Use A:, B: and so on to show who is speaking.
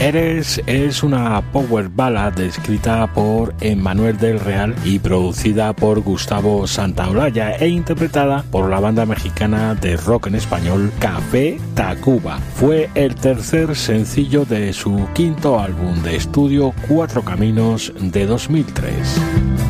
A: Eres es una power ballad escrita por Emmanuel del Real y producida por Gustavo Santaolalla e interpretada por la banda mexicana de rock en español Café Tacuba. Fue el tercer sencillo de su quinto álbum de estudio Cuatro Caminos de 2003.